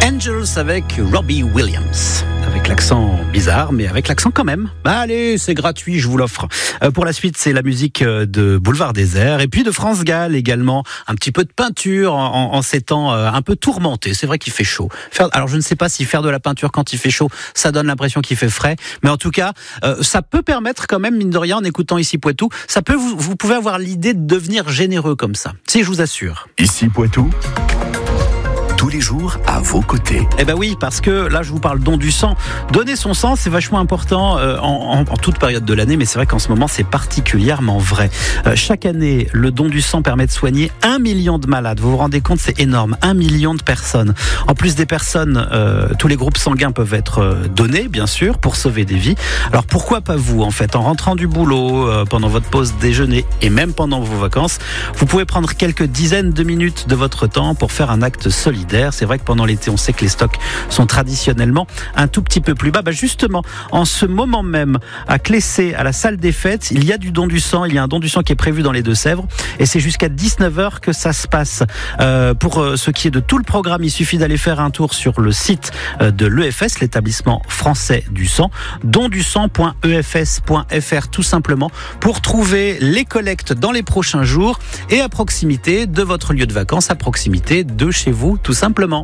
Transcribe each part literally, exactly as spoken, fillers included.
Angels avec Robbie Williams. Avec l'accent bizarre, mais avec l'accent quand même. Allez, c'est gratuit, je vous l'offre. Euh, pour la suite, c'est la musique de Boulevard Désert et puis de France Gall également. Un petit peu de peinture en, en ces temps euh, un peu tourmentés. C'est vrai qu'il fait chaud. Faire, alors je ne sais pas si faire de la peinture quand il fait chaud, ça donne l'impression qu'il fait frais. Mais en tout cas, euh, ça peut permettre quand même, mine de rien, en écoutant Ici Poitou, ça peut vous, vous pouvez avoir l'idée de devenir généreux comme ça. Si, je vous assure. Ici Poitou, tous les jours à vos côtés. Eh ben oui, parce que là je vous parle don du sang. Donner son sang, c'est vachement important euh, en, en, en toute période de l'année, mais c'est vrai qu'en ce moment c'est particulièrement vrai. Euh, chaque année, le don du sang permet de soigner un million de malades. Vous vous rendez compte, c'est énorme, un million de personnes. En plus des personnes, euh, tous les groupes sanguins peuvent être euh, donnés, bien sûr, pour sauver des vies. Alors pourquoi pas vous, en fait, en rentrant du boulot, euh, pendant votre pause déjeuner et même pendant vos vacances, vous pouvez prendre quelques dizaines de minutes de votre temps pour faire un acte solidaire. C'est vrai que pendant l'été, on sait que les stocks sont traditionnellement un tout petit peu plus bas. Bah justement, en ce moment même, à Clessé, à la salle des fêtes, il y a du don du sang. Il y a un don du sang qui est prévu dans les Deux-Sèvres. Et c'est jusqu'à dix-neuf heures que ça se passe. Euh, pour ce qui est de tout le programme, il suffit d'aller faire un tour sur le site de l'E F S, l'établissement français du sang, don du sang point e f s point f r tout simplement, pour trouver les collectes dans les prochains jours et à proximité de votre lieu de vacances, à proximité de chez vous, tout simplement.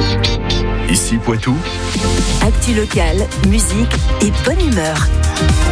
Ici Poitou, actu locale, musique et bonne humeur.